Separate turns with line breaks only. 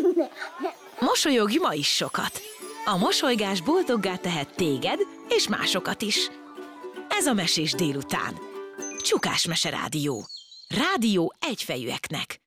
Mosolyogj ma is sokat! A mosolygás boldoggá tehet téged és másokat is. Ez a Mesés délután. Csukás Mese Rádió. Rádió egyfejűeknek.